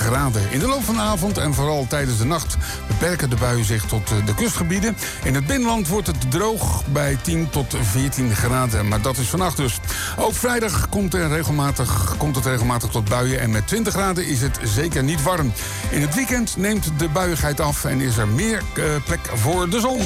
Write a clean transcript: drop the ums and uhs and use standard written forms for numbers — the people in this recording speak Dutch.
graden. In de loop van de avond en vooral tijdens de nacht beperken de buien zich tot de kustgebieden. In het binnenland wordt het droog bij 10 tot 14 graden. Maar dat is vannacht dus. Ook vrijdag komt het regelmatig tot buien. En met 20 graden is het zeker niet warm. In het weekend neemt de buiigheid af en is er meer plek voor de zon.